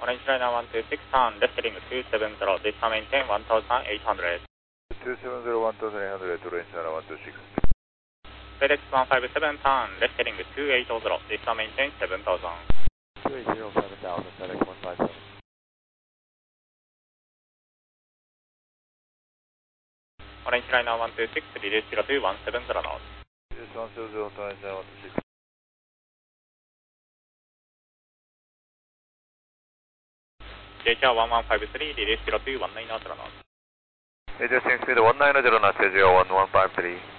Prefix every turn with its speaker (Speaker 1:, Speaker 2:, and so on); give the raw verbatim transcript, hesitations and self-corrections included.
Speaker 1: Orange Liner one two six, turn left heading two seven zero, this time maintain one thousand eight hundred.
Speaker 2: two seven zero, one thousand eight hundred, Orange Liner one two six.
Speaker 1: FedEx one five seven, turn left heading two eight zero, this time maintain seven thousand.
Speaker 3: two eight zero, seven thousand, FedEx one five seven.
Speaker 1: Orange Liner one two six, reduce zero to one seven zero knots.
Speaker 2: Reduce one seven zero, Orange Liner one two six.
Speaker 1: J T R one one five three, reduce zero to one nine zero knots.
Speaker 2: Adjusting speed one nine zero knots, J T R one one five three.